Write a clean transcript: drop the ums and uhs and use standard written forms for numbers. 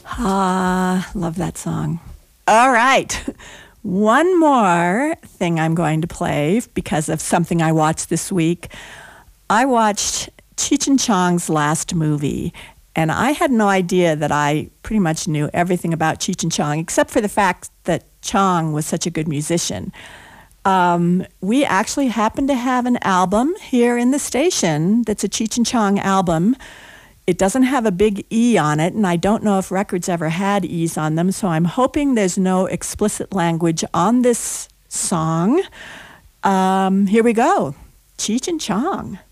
Ah, love that song. All right. One more thing I'm going to play because of something I watched this week. I watched Cheech and Chong's last movie, and I had no idea that I pretty much knew everything about Cheech and Chong, except for the fact that Chong was such a good musician. We actually happen to have an album here in the station that's a Cheech and Chong album. It doesn't have a big E on it, and I don't know if records ever had E's on them, so I'm hoping there's no explicit language on this song. Here we go. Cheech and Chong.